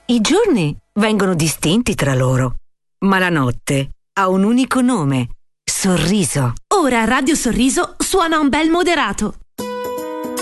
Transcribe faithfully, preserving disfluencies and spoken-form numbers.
I giorni vengono distinti tra loro, ma la notte ha un unico nome: sorriso. Ora Radio Sorriso suona un bel moderato.